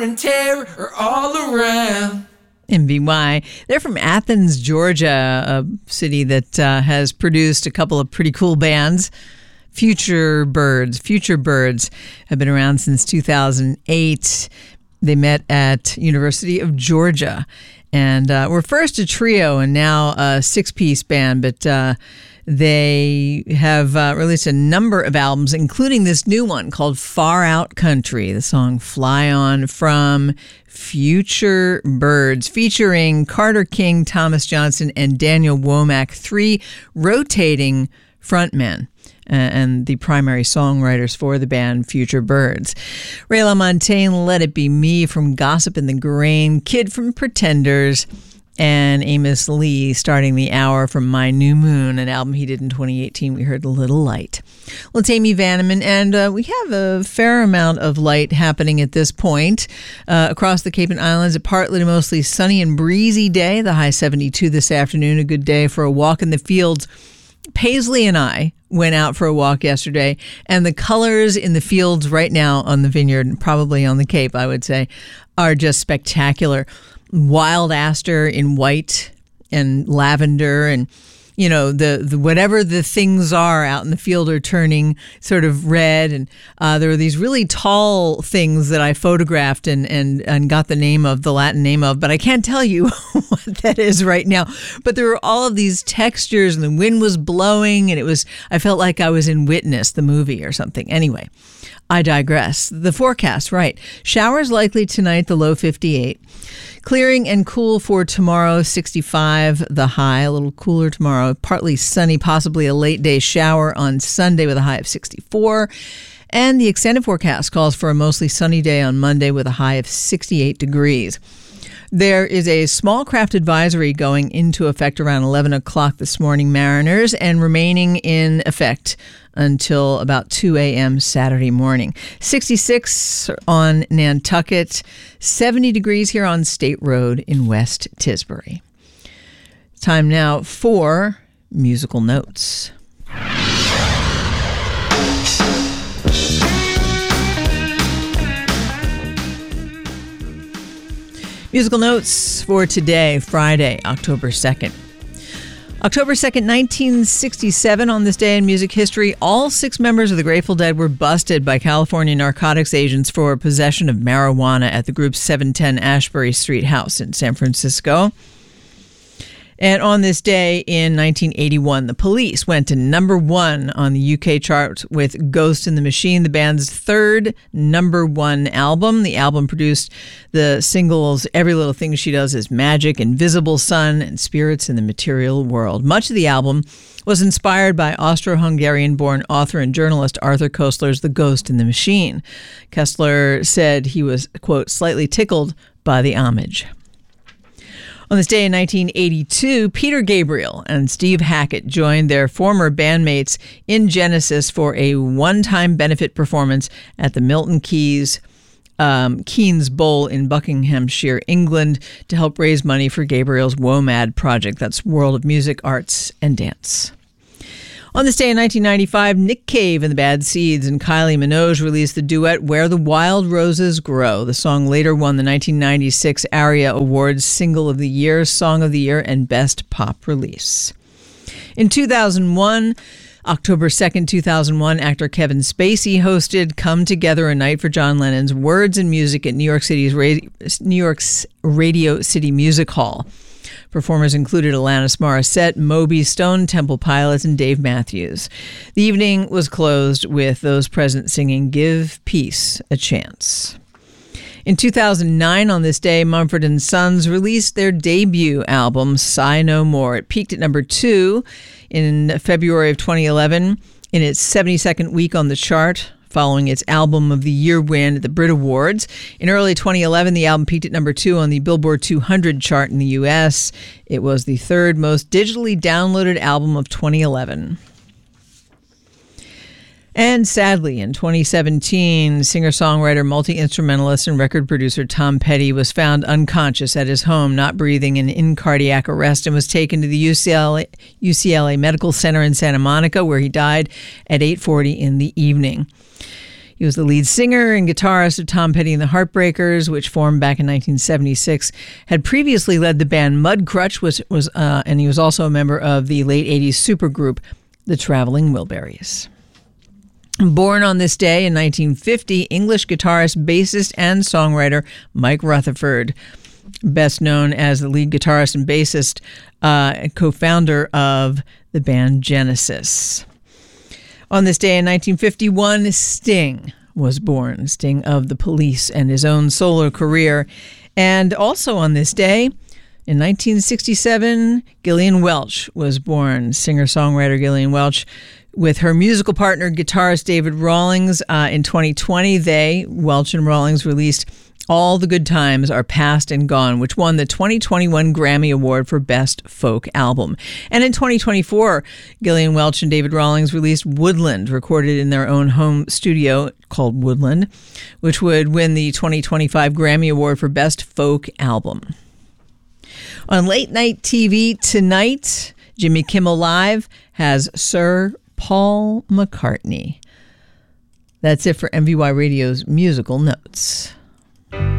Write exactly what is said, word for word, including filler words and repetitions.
and terror are all around. M V Y. They're from Athens, Georgia, a city that uh, has produced a couple of pretty cool bands. Future Birds. Future Birds have been around since two thousand eight. They met at University of Georgia and uh, were first a trio and now a six-piece band, but uh, they have uh, released a number of albums, including this new one called Far Out Country, the song Fly On from Future Birds, featuring Carter King, Thomas Johnson, and Daniel Womack, three rotating frontmen and the primary songwriters for the band Future Birds. Ray LaMontagne, Let It Be Me from Gossip in the Grain, Kid from Pretenders, and Amos Lee starting the hour from My New Moon, an album he did in twenty eighteen. We heard A Little Light. Well, it's Amy Vanneman, and uh, we have a fair amount of light happening at this point. Uh, across the Cape and Islands, a partly to mostly sunny and breezy day, the high seventy-two this afternoon, a good day for a walk in the fields. Paisley and I went out for a walk yesterday, and the colors in the fields right now on the vineyard, and probably on the Cape, I would say, are just spectacular. Wild aster in white and lavender, and you know the, the whatever the things are out in the field are turning sort of red. And uh, there were these really tall things that I photographed and and and got the name of the Latin name of, but I can't tell you what that is right now. But there were all of these textures, and the wind was blowing, and it was I felt like I was in Witness, the movie or something. Anyway, I digress. The forecast, right? Showers likely tonight, the low fifty-eight. Clearing and cool for tomorrow, sixty-five the high. A little cooler tomorrow. Partly sunny, possibly a late day shower on Sunday with a high of sixty-four. And the extended forecast calls for a mostly sunny day on Monday with a high of sixty-eight degrees. There is a small craft advisory going into effect around eleven o'clock this morning, Mariners, and remaining in effect until about two a.m. Saturday morning. sixty-six on Nantucket, seventy degrees here on State Road in West Tisbury. Time now for musical notes. Musical notes for today, Friday, October second. October second, nineteen sixty-seven, on this day in music history, all six members of the Grateful Dead were busted by California narcotics agents for possession of marijuana at the group's seven ten Ashbury Street house in San Francisco. And on this day in nineteen eighty-one, the Police went to number one on the U K chart with Ghost in the Machine, the band's third number one album. The album produced the singles Every Little Thing She Does Is Magic, Invisible Sun, and Spirits in the Material World. Much of the album was inspired by Austro-Hungarian-born author and journalist Arthur Koestler's The Ghost in the Machine. Koestler said he was, quote, slightly tickled by the homage. On this day in nineteen eighty-two, Peter Gabriel and Steve Hackett joined their former bandmates in Genesis for a one-time benefit performance at the Milton Keynes um, Keynes Bowl in Buckinghamshire, England, to help raise money for Gabriel's WOMAD project. That's World of Music, Arts, and Dance. On this day in nineteen ninety-five, Nick Cave and the Bad Seeds and Kylie Minogue released the duet Where the Wild Roses Grow. The song later won the nineteen ninety-six ARIA Awards Single of the Year, Song of the Year, and Best Pop Release. In two thousand one, October second, two thousand one, actor Kevin Spacey hosted Come Together, a Night for John Lennon's Words and Music at New York City's Radio, New York's Radio City Music Hall. Performers included Alanis Morissette, Moby, Stone Temple Pilots, and Dave Matthews. The evening was closed with those present singing Give Peace a Chance. In two thousand nine, on this day, Mumford and Sons released their debut album, Sigh No More. It peaked at number two in February of twenty eleven in its seventy-second week on the chart, following its Album of the Year win at the Brit Awards. In early twenty eleven, the album peaked at number two on the Billboard two hundred chart in the U S. It was the third most digitally downloaded album of twenty eleven. And sadly, in twenty seventeen, singer-songwriter, multi-instrumentalist, and record producer Tom Petty was found unconscious at his home, not breathing, and in cardiac arrest, and was taken to the U C L A, U C L A Medical Center in Santa Monica, where he died at eight forty in the evening. He was the lead singer and guitarist of Tom Petty and the Heartbreakers, which formed back in nineteen seventy-six. Had previously led the band Mudcrutch, was was uh, and he was also a member of the late eighties supergroup, the Traveling Wilburys. Born on this day in nineteen fifty, English guitarist, bassist, and songwriter Mike Rutherford, best known as the lead guitarist and bassist, uh, co-founder of the band Genesis. On this day in nineteen fifty-one, Sting was born, Sting of the Police and his own solo career. And also on this day, in nineteen sixty-seven, Gillian Welch was born, singer-songwriter Gillian Welch, with her musical partner, guitarist David Rawlings. Uh, in twenty twenty, they, Welch and Rawlings, released All the Good Times Are Past and Gone, which won the twenty twenty-one Grammy Award for Best Folk Album. And in twenty twenty-four, Gillian Welch and David Rawlings released Woodland, recorded in their own home studio called Woodland, which would win the twenty twenty-five Grammy Award for Best Folk Album. On late night T V tonight, Jimmy Kimmel Live has Sir Paul McCartney. That's it for M V Y Radio's Musical Notes.